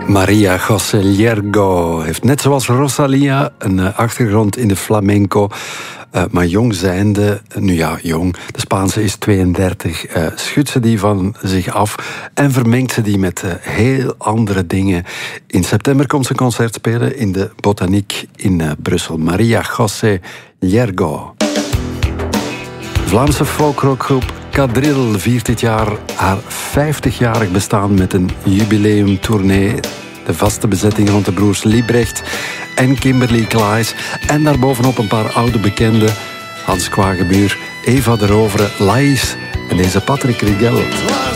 Maria José Llergo heeft net zoals Rosalía een achtergrond in de flamenco. Maar jong zijnde, nu ja, jong, de Spaanse is 32, schudt ze die van zich af en vermengt ze die met heel andere dingen. In september komt ze een concert spelen in de Botaniek in Brussel. Maria José Llergo. Vlaamse folkrockgroep Kadril viert dit jaar haar 50-jarig bestaan met een jubileumtournee. De vaste bezetting rond de broers Liebrecht en Kimberly Klaes. En daarbovenop een paar oude bekenden. Hans Kwagemuur, Eva de Rovere, Laïs en deze Patrick Rigel.